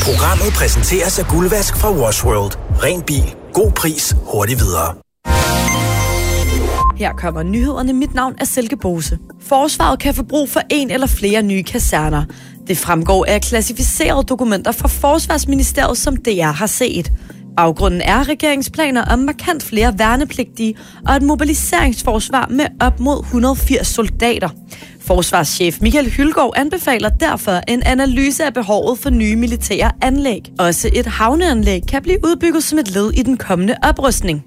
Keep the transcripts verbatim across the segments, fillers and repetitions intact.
Programmet præsenteres af Guldvask fra Wash World. Ren bil, god pris, hurtigt videre. Her kommer nyhederne. Mit navn er Silke Bose. Forsvaret kan få brug for en eller flere nye kaserner. Det fremgår af klassificerede dokumenter fra Forsvarsministeriet, som D R har set. Baggrunden er regeringsplaner om markant flere værnepligtige og et mobiliseringsforsvar med op mod et hundrede og firs soldater. Forsvarschef Michael Hylgaard anbefaler derfor en analyse af behovet for nye militære anlæg. Også et havneanlæg kan blive udbygget som et led i den kommende oprustning.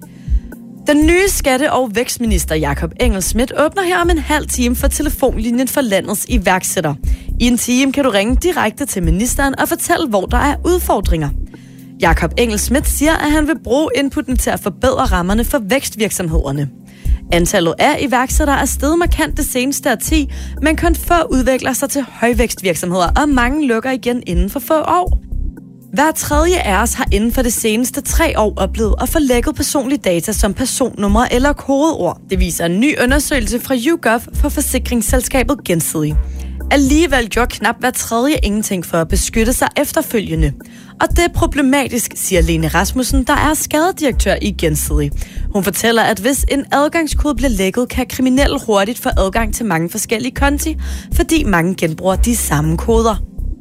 Den nye skatte- og vækstminister Jakob Engel-Schmidt åbner her om en halv time for telefonlinjen for landets iværksætter. I en time kan du ringe direkte til ministeren og fortælle, hvor der er udfordringer. Jakob Engel-Schmidt siger, at han vil bruge inputten til at forbedre rammerne for vækstvirksomhederne. Antallet af iværksættere er steget markant det seneste årti, men kun få udvikler sig til højvækstvirksomheder, og mange lukker igen inden for få år. Hver tredje af os har inden for det seneste tre år oplevet at få lækket personlige data som personnummer eller kodeord. Det viser en ny undersøgelse fra YouGov for forsikringsselskabet Gensidige. Alligevel gjorde knap hver tredje ingenting for at beskytte sig efterfølgende. Og det er problematisk, siger Lene Rasmussen, der er skadedirektør i Gensidige. Hun fortæller, at hvis en adgangskode bliver lækket, kan kriminelle hurtigt få adgang til mange forskellige konti, fordi mange genbruger de samme koder.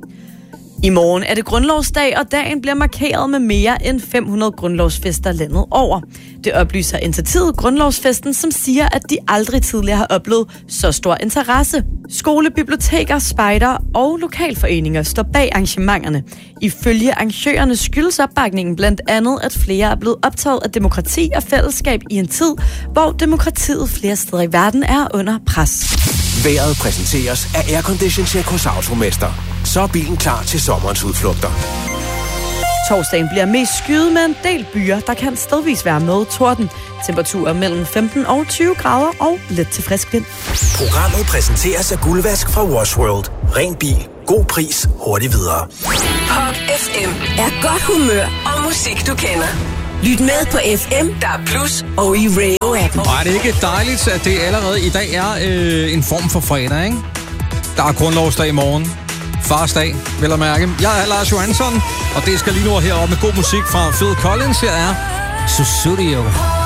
I morgen er det grundlovsdag, og dagen bliver markeret med mere end fem hundrede grundlovsfester landet over. Det oplyser Initiativet Grundlovsfesten, som siger, at de aldrig tidligere har oplevet så stor interesse. Skole, biblioteker, spejder og lokalforeninger står bag arrangementerne. Ifølge arrangørerne skyldes opbakningen blandt andet, at flere er blevet optaget af demokrati og fællesskab i en tid, hvor demokratiet flere steder i verden er under pres. Vejret præsenteres af Aircondition Check hos Automester. Så er bilen klar til sommerens udflugter. Torsdagen bliver mest skyet med en del byer, der kan stedvis være med torden. Temperaturer mellem femten og tyve grader og lidt til frisk vind. Programmet præsenteres af Guldvask fra Wash World. Ren bil, god pris, hurtigt videre. Pop F M er godt humør og musik, du kender. Lyt med på F M, der er plus og i radio-appen. Og er det ikke dejligt, at det allerede i dag er øh, en form for fredag, ikke? Der er grundlovsdag i morgen. Farsdag, vel at mærke. Jeg er Lars Johansson, og det skal lige nu heroppe med god musik fra Phil Collins. Her er Sussudio.